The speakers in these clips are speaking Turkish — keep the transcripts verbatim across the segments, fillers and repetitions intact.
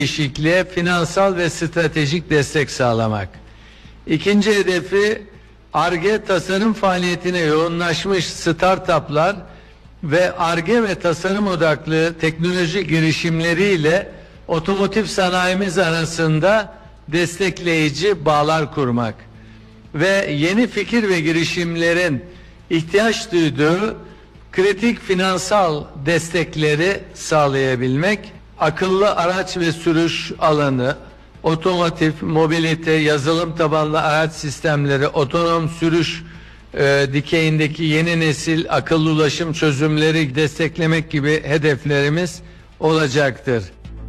değişikliğe finansal ve stratejik destek sağlamak. İkinci hedefi Ar-Ge tasarım faaliyetine yoğunlaşmış startuplar ve Ar-Ge ve tasarım odaklı teknoloji girişimleriyle otomotiv sanayimiz arasında destekleyici bağlar kurmak ve yeni fikir ve girişimlerin ihtiyaç duyduğu kritik finansal destekleri sağlayabilmek, akıllı araç ve sürüş alanı, otomotiv, mobilite, yazılım tabanlı araç sistemleri, otonom sürüş e, dikeyindeki yeni nesil akıllı ulaşım çözümleri desteklemek gibi hedeflerimiz olacaktır.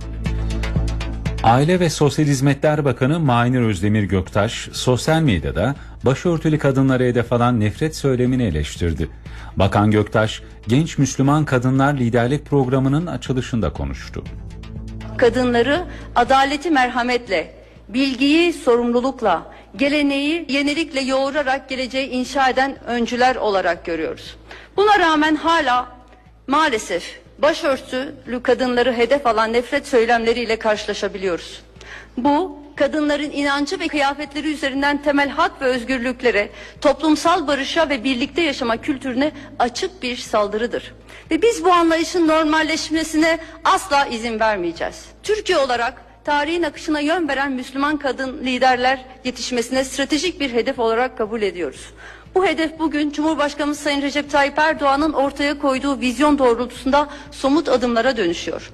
Aile ve Sosyal Hizmetler Bakanı Mahir Özdemir Göktaş, sosyal medyada başörtülü kadınlara hedef alan nefret söylemini eleştirdi. Bakan Göktaş, Genç Müslüman Kadınlar Liderlik Programı'nın açılışında konuştu. Kadınları adaleti merhametle, bilgiyi sorumlulukla, geleneği yenilikle yoğurarak geleceği inşa eden öncüler olarak görüyoruz. Buna rağmen hala maalesef başörtülü kadınları hedef alan nefret söylemleriyle karşılaşabiliyoruz. Bu, kadınların inancı ve kıyafetleri üzerinden temel hak ve özgürlüklere, toplumsal barışa ve birlikte yaşama kültürüne açık bir saldırıdır. Ve biz bu anlayışın normalleşmesine asla izin vermeyeceğiz. Türkiye olarak tarihin akışına yön veren Müslüman kadın liderler yetişmesine stratejik bir hedef olarak kabul ediyoruz. Bu hedef bugün Cumhurbaşkanımız Sayın Recep Tayyip Erdoğan'ın ortaya koyduğu vizyon doğrultusunda somut adımlara dönüşüyor.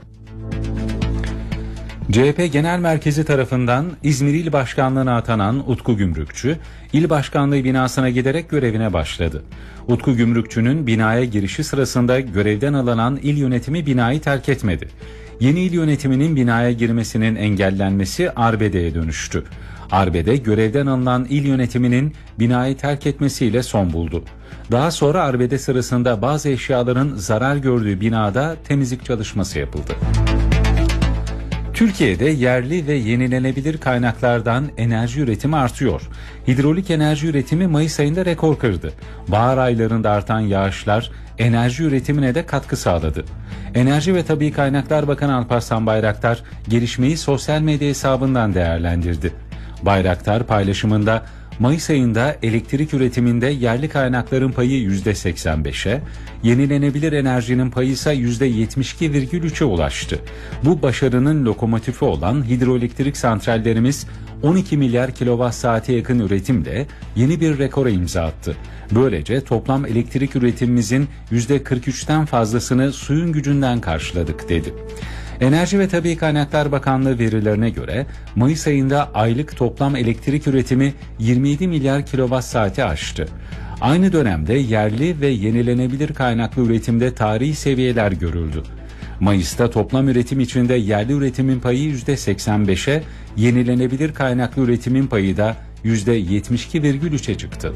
C H P Genel Merkezi tarafından İzmir İl Başkanlığı'na atanan Utku Gümrükçü, İl Başkanlığı binasına giderek görevine başladı. Utku Gümrükçü'nün binaya girişi sırasında görevden alınan il yönetimi binayı terk etmedi. Yeni il yönetiminin binaya girmesinin engellenmesi arbedeye dönüştü. Arbede görevden alınan il yönetiminin binayı terk etmesiyle son buldu. Daha sonra arbede sırasında bazı eşyaların zarar gördüğü binada temizlik çalışması yapıldı. Türkiye'de yerli ve yenilenebilir kaynaklardan enerji üretimi artıyor. Hidrolik enerji üretimi Mayıs ayında rekor kırdı. Bahar aylarında artan yağışlar enerji üretimine de katkı sağladı. Enerji ve Tabii Kaynaklar Bakanı Alparslan Bayraktar gelişmeyi sosyal medya hesabından değerlendirdi. Bayraktar paylaşımında Mayıs ayında elektrik üretiminde yerli kaynakların payı yüzde seksen beşe, yenilenebilir enerjinin payı ise yüzde yetmiş iki virgül üçe ulaştı. Bu başarının lokomotifi olan hidroelektrik santrallerimiz on iki milyar kilowatt saate yakın üretimle yeni bir rekora imza attı. Böylece toplam elektrik üretimimizin yüzde kırk üçten fazlasını suyun gücünden karşıladık dedi. Enerji ve Tabii Kaynaklar Bakanlığı verilerine göre Mayıs ayında aylık toplam elektrik üretimi yirmi yedi milyar kilowatt saati aştı. Aynı dönemde yerli ve yenilenebilir kaynaklı üretimde tarihi seviyeler görüldü. Mayıs'ta toplam üretim içinde yerli üretimin payı yüzde seksen beşe, yenilenebilir kaynaklı üretimin payı da yüzde yetmiş iki virgül üçe çıktı.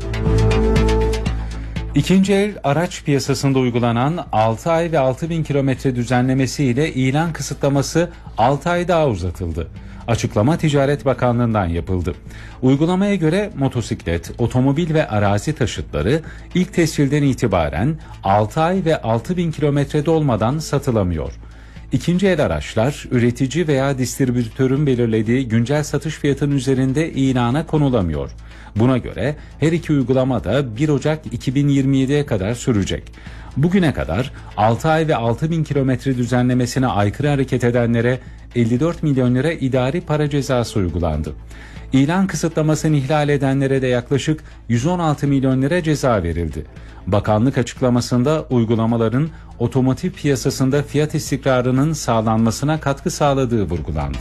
İkinci el araç piyasasında uygulanan altı ay ve altı bin kilometre düzenlemesi ile ilan kısıtlaması altı ay daha uzatıldı. Açıklama Ticaret Bakanlığı'ndan yapıldı. Uygulamaya göre motosiklet, otomobil ve arazi taşıtları ilk tescilden itibaren altı ay ve altı bin kilometrede olmadan satılamıyor. İkinci el araçlar üretici veya distribütörün belirlediği güncel satış fiyatının üzerinde ilana konulamıyor. Buna göre her iki uygulama da bir Ocak iki bin yirmi yediye kadar sürecek. Bugüne kadar altı ay ve altı bin kilometre düzenlemesine aykırı hareket edenlere elli dört milyon lira idari para cezası uygulandı. İlan kısıtlamasını ihlal edenlere de yaklaşık yüz on altı milyon lira ceza verildi. Bakanlık açıklamasında uygulamaların otomotiv piyasasında fiyat istikrarının sağlanmasına katkı sağladığı vurgulandı.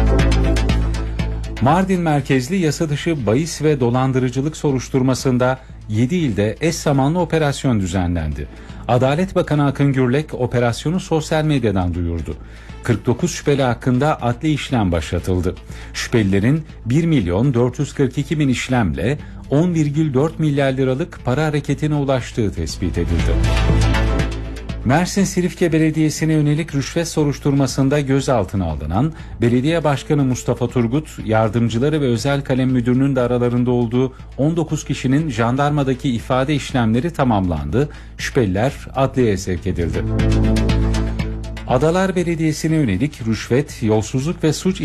Mardin merkezli yasa dışı bahis ve dolandırıcılık soruşturmasında yedi ilde eş zamanlı operasyon düzenlendi. Adalet Bakanı Akın Gürlek operasyonu sosyal medyadan duyurdu. kırk dokuz şüpheli hakkında adli işlem başlatıldı. Şüphelilerin bir milyon dört yüz kırk iki bin işlemle on virgül dört milyar liralık para hareketine ulaştığı tespit edildi. Mersin Silifke Belediyesi'ne yönelik rüşvet soruşturmasında gözaltına alınan Belediye Başkanı Mustafa Turgut, yardımcıları ve özel kalem müdürünün de aralarında olduğu on dokuz kişinin jandarmadaki ifade işlemleri tamamlandı. Şüpheliler adliyeye sevk edildi. Adalar Belediyesi'ne yönelik rüşvet, yolsuzluk ve suç